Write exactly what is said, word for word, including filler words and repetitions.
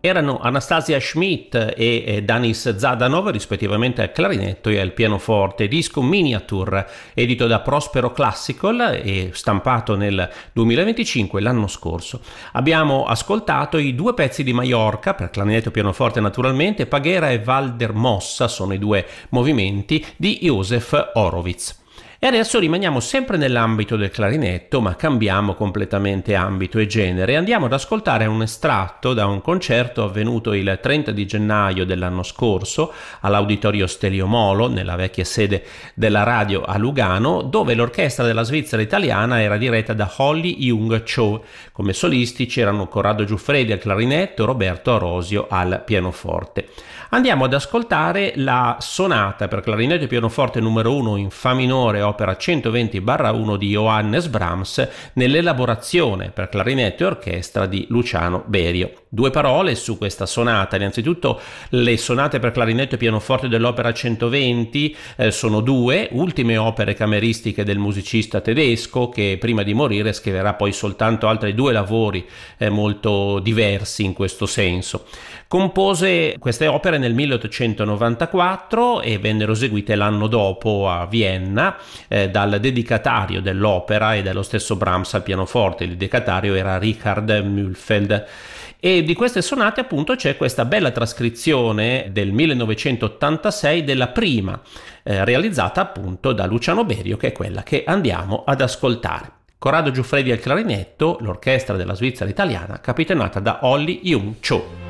Erano Anastasia Schmidt e, e Danis Zadanov, rispettivamente al clarinetto e al pianoforte, disco miniature edito da Prospero Classical e stampato nel duemilaventicinque, l'anno scorso. Abbiamo ascoltato i due pezzi di Maiorca per clarinetto e pianoforte naturalmente, Paghera e Valder Mossa sono i due movimenti di Josef Horowitz. E adesso rimaniamo sempre nell'ambito del clarinetto, ma cambiamo completamente ambito e genere. Andiamo ad ascoltare un estratto da un concerto avvenuto il trenta di gennaio dell'anno scorso all'Auditorio Stelio Molo, nella vecchia sede della radio a Lugano, dove l'orchestra della Svizzera italiana era diretta da Holly Jung Cho. Come solisti c'erano Corrado Giuffredi al clarinetto, Roberto Arosio al pianoforte. Andiamo ad ascoltare la sonata per clarinetto e pianoforte numero uno in fa minore, opera centoventi barra uno di Johannes Brahms, nell'elaborazione per clarinetto e orchestra di Luciano Berio. Due parole su questa sonata. Innanzitutto, le sonate per clarinetto e pianoforte dell'opera centoventi eh, sono due, ultime opere cameristiche del musicista tedesco, che prima di morire scriverà poi soltanto altri due lavori eh, molto diversi in questo senso. Compose queste opere nel milleottocentonovantaquattro e vennero eseguite l'anno dopo a Vienna eh, dal dedicatario dell'opera e dello stesso Brahms al pianoforte. Il dedicatario era Richard Mühlfeld. E di queste sonate appunto c'è questa bella trascrizione del millenovecentottantasei della prima, eh, realizzata appunto da Luciano Berio, che è quella che andiamo ad ascoltare. Corrado Giuffredi al clarinetto, l'orchestra della Svizzera italiana capitanata da Holly Jung Cho.